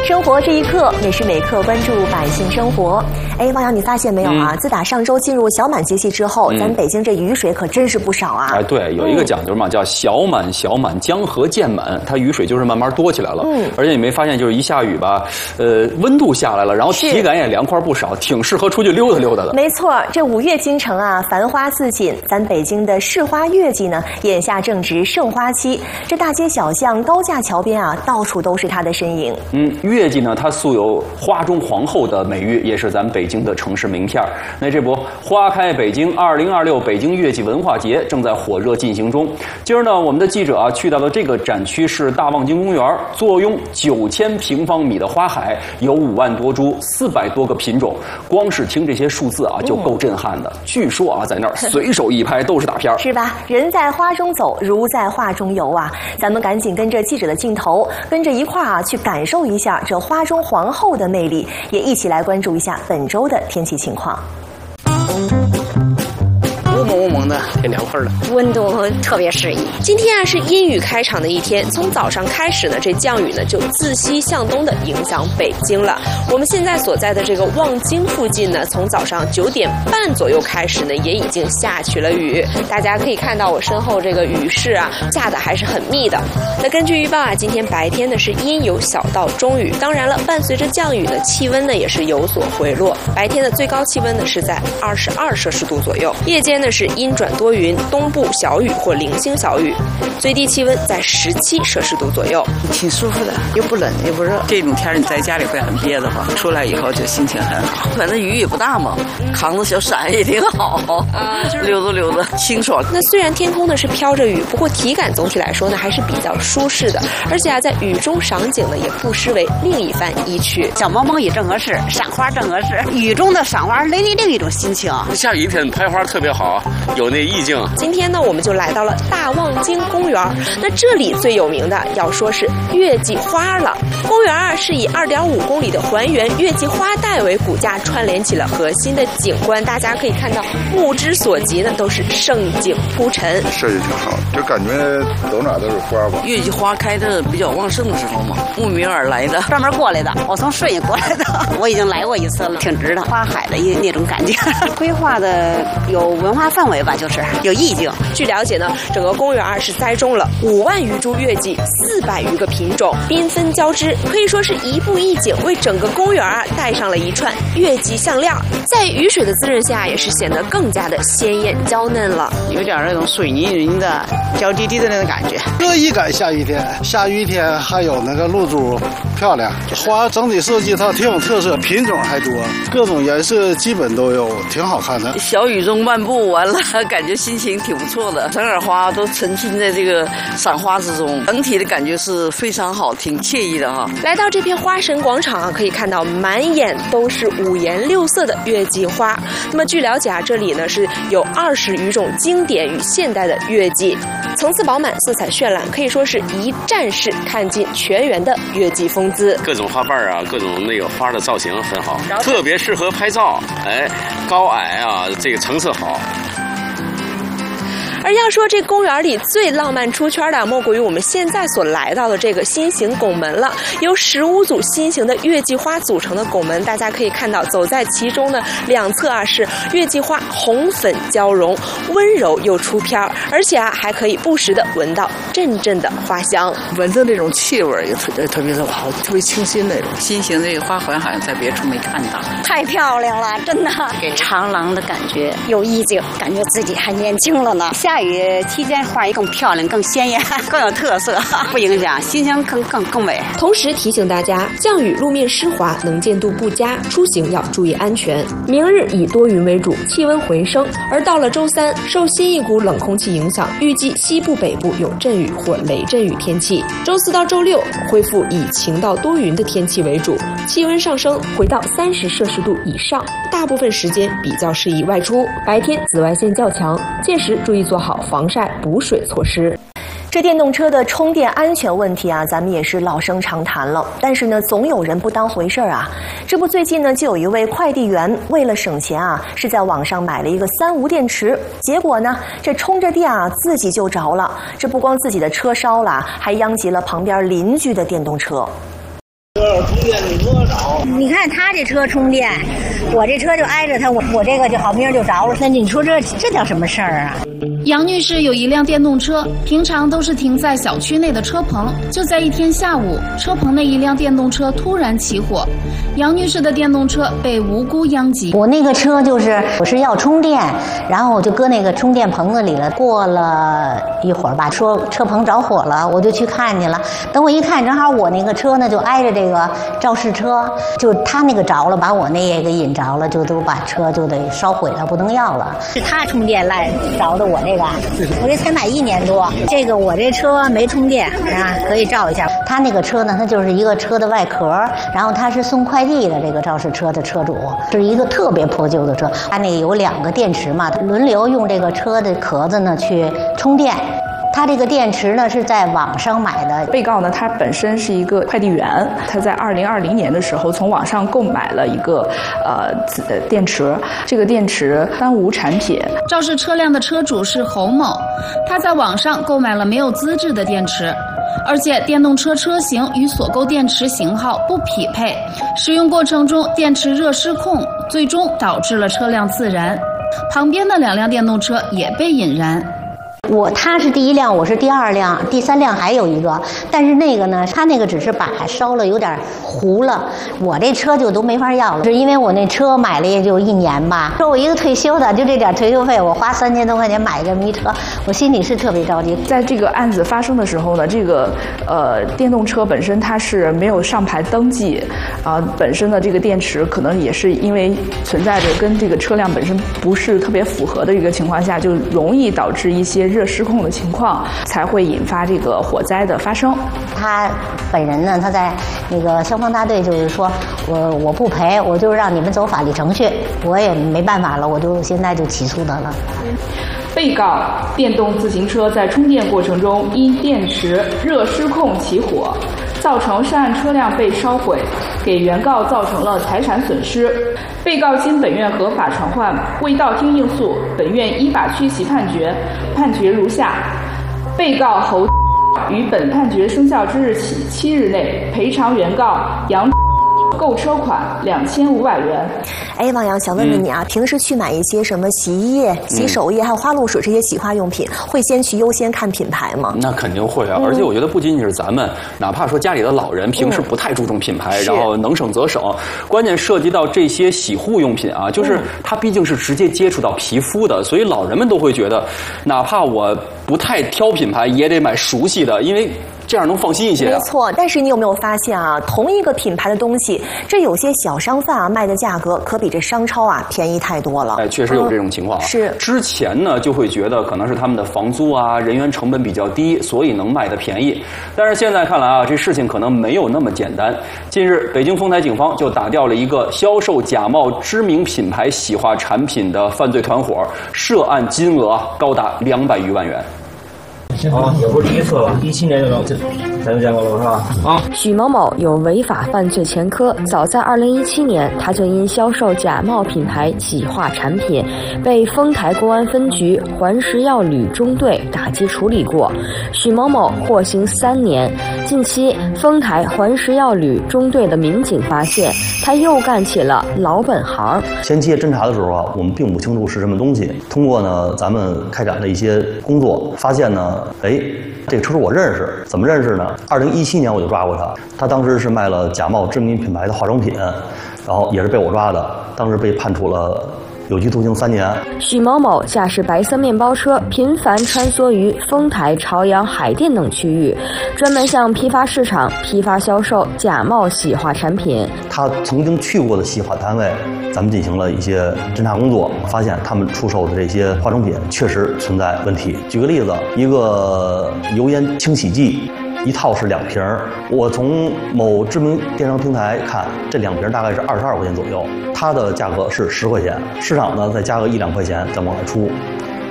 生活这一刻，每时每刻关注百姓生活。哎，汪洋，你发现没有啊？自打上周进入小满节气之后，咱北京这雨水可真是不少啊！ 哎，对，有一个讲究嘛，叫小满小满，江河渐满，它雨水就是慢慢多起来了。而且你没发现，就是一下雨吧，温度下来了，然后体感也凉快不少，挺适合出去溜达溜达的。 没错，这5月京城啊，繁花似锦，咱北京的市花月季呢，眼下正值盛花期，这大街小巷、高架桥边啊，到处都是它的身影。 月季呢，它素有花中皇后的美誉，也是咱北京的城市名片。那这不，花开北京2026北京月季文化节正在火热进行中。今儿呢，我们的记者啊去到了这个展区是大望京公园，坐拥9000平方米的花海，有5万多株，400多个品种。光是听这些数字啊，就够震撼的。据说啊，在那儿随手一拍都是大片儿， 是吧？人在花中走，如在画中游啊！咱们赶紧跟着记者的镜头，跟着一块儿啊去感受一下这花中皇后的魅力，也一起来关注一下本周的天气情况。 雾蒙的，挺凉快的， 温度特别适宜。 今天啊是阴雨开场的一天，从早上开始呢，这降雨呢就自西向东的影响北京了。我们现在所在的这个望京附近呢，从早上9点半左右开始呢，也已经下起了雨。大家可以看到我身后这个雨势啊，下的还是很密的。那根据预报啊，今天白天呢是阴有小到中雨，当然了，伴随着降雨呢，气温呢也是有所回落。白天的最高气温呢是在22摄氏度左右，夜间呢是阴转多云，东部小雨或零星小雨，最低气温在17摄氏度左右， 挺舒服的，又不冷又不热。这种天你在家里会很憋得慌，出来以后就心情很好。反正雨也不大嘛，扛着小伞也挺好溜达溜达，清爽。 那虽然天空呢是飘着雨，不过体感总体来说呢还是比较舒适的，而且啊在雨中赏景呢也不失为另一番意趣。 小蒙蒙雨正合适，赏花正合适，雨中的赏花另一种心情。 下雨天拍花特别好，有那意境。 今天呢，我们就来到了大望京公园。那这里最有名的要说是月季花了。公园啊是以2.5公里的还原月季花带为骨架，串联起了核心的景观。大家可以看到，目之所及呢都是盛景铺陈， 设计挺好，就感觉走哪都是花吧。 月季花开的比较旺盛的时候嘛，慕名而来的， 专门过来的。我从顺义过来的，我已经来过一次了，挺值的。花海的那种感觉，规划的有文化氛围吧，就是有意境。 据了解呢，整个公园是栽种了5万余株月季，400余个品种，缤纷交织，可以说是一步一景，为整个公园带上了一串月季项链。在雨水的滋润下，也是显得更加的鲜艳娇嫩了， 有点那种水泥人的娇滴滴的那种感觉。 乐意赶下雨天，下雨天还有那个露珠漂亮，花整体设计它挺有特色，品种还多，各种颜色基本都有，挺好看的。 小雨中漫步完了，感觉心情挺不错的，整耳花都沉浸在这个赏花之中，整体的感觉是非常好，挺惬意的哈。 来到这片花神广场啊，可以看到满眼都是5颜6色的月季花。那么据了解啊，这里呢是有20余种经典与现代的月季，层次饱满，色彩绚烂，可以说是一站式看尽全园的月季风姿。 各种花瓣啊，各种那个花的造型很好，特别适合拍照。哎，高矮啊，这个层次好。 而要说这公园里最浪漫出圈的，莫过于我们现在所来到的这个新型拱门了。由15组新型的月季花组成的拱门，大家可以看到，走在其中的两侧啊是月季花红粉交融，温柔又出片，而且啊还可以不时的闻到阵阵的花香， 闻着那种气味也特别的好，特别清新那种。新型的这个花环好像在别处没看到， 太漂亮了，真的，给长廊的感觉有意境，感觉自己还年轻了呢。下雨期间花也更漂亮、更鲜艳、更有特色，不影响心情更美。 同时提醒大家，降雨路面湿滑，能见度不佳，出行要注意安全。明日以多云为主，气温回升，而到了周3，受新一股冷空气影响，预计西部北部有阵雨或雷阵雨天气。周4到周6恢复以晴到多云的天气为主，气温上升回到30摄氏度以上，大部分时间比较适宜外出。白天紫外线较强，届时注意做好防晒补水措施。 这电动车的充电安全问题啊，咱们也是老生常谈了。但是呢，总有人不当回事啊。这不，最近呢，就有一位快递员为了省钱啊，是在网上买了一个3无电池，结果呢，这充着电啊，自己就着了。这不光自己的车烧了，还殃及了旁边邻居的电动车。 充电你多少？ 你看他这车充电，我这车就挨着他，我这个就好明就着了。那你说这叫什么事儿啊？ 杨女士有一辆电动车，平常都是停在小区内的车棚。就在一天下午，车棚内一辆电动车突然起火，杨女士的电动车被无辜殃及。 我那个车我是要充电，然后我就搁那个充电棚子里了。过了一会儿吧，说车棚着火了，我就去看去了。等我一看，正好我那个车呢就挨着这个肇事车，就他那个着了，把我那也给引着了，就都把车就得烧毁了，不能要了。是他充电赖着的我这个，我这才买1年多，这个我这车没充电啊，可以照一下。他那个车呢，它就是一个车的外壳，然后他是送快递的这个肇事车的车主，是一个特别破旧的车，他那个有2个电池嘛，他轮流用这个车的壳子呢去充电。他这个电池呢是在网上买的。 被告呢，他本身是一个快递员，他在2020年的时候从网上购买了一个电池，这个电池单无产品。 肇事车辆的车主是侯某，他在网上购买了没有资质的电池，而且电动车车型与所购电池型号不匹配，使用过程中电池热失控，最终导致了车辆自燃。旁边的2辆电动车也被引燃。 他是第1辆，我是第2辆，第3辆还有一个，但是那个呢，他那个只是把烧了有点糊了，我这车就都没法要了，是因为我那车买了也就1年吧。说我一个退休的，就这点退休费，我花3000多块钱买这么一车，我心里是特别着急。 在这个案子发生的时候呢，这个电动车本身它是没有上牌登记，本身的这个电池可能也是因为存在着跟这个车辆本身不是特别符合的一个情况下，就容易导致一些热失控的情况，才会引发这个火灾的发生。 他本人呢，他在那个消防大队就是说，我不赔，我就让你们走法律程序，我也没办法了，我就现在就起诉他了。 被告电动自行车在充电过程中因电池热失控起火，造成涉案车辆被烧毁，给原告造成了财产损失。被告经本院合法传唤，未到庭应诉，本院依法缺席判决。判决如下：被告侯于本判决生效之日起7日内赔偿原告杨购车款2500元。 哎，王洋，想问问你啊，平时去买一些什么洗衣液、洗手液，还有花露水这些洗化用品，会先去优先看品牌吗？ 那肯定会啊，而且我觉得不仅仅是咱们，哪怕说家里的老人平时不太注重品牌，然后能省则省，关键涉及到这些洗护用品啊，就是它毕竟是直接接触到皮肤的，所以老人们都会觉得，哪怕我不太挑品牌，也得买熟悉的，因为这样能放心一些。 没错，但是你有没有发现啊，同一个品牌的东西，这有些小商贩啊卖的价格可比这商超啊便宜太多了。 哎，确实有这种情况。 是之前呢就会觉得可能是他们的房租啊、人员成本比较低，所以能卖的便宜。但是现在看来啊，这事情可能没有那么简单。近日，北京丰台警方就打掉了一个销售假冒知名品牌洗化产品的犯罪团伙，涉案金额高达200余万元。 也不是第一次了，17年咱就见过了，是吧？ 许某某有违法犯罪前科，早在2017年，他就因销售假冒品牌洗化产品，被丰台公安分局环石药旅中队打击处理过。许某某获刑3年。近期，丰台环石药旅中队的民警发现，他又干起了老本行。 前期侦查的时候啊，我们并不清楚是什么东西。通过呢，咱们开展的一些工作，发现呢，这个车主我认识，怎么认识呢？2017年我就抓过他，他当时是卖了假冒知名品牌的化妆品，然后也是被我抓的，当时被判处了有期徒刑3年。 许某某驾驶白色面包车频繁穿梭于丰台、朝阳、海淀等区域，专门向批发市场批发销售假冒洗化产品。 他曾经去过的洗化单位，咱们进行了一些侦查工作，发现他们出售的这些化妆品确实存在问题。举个例子，一个油烟清洗剂1套是2瓶，我从某知名电商平台看，这2瓶大概是22块钱左右，它的价格是10块钱，市场呢再加个1-2块钱再往外出，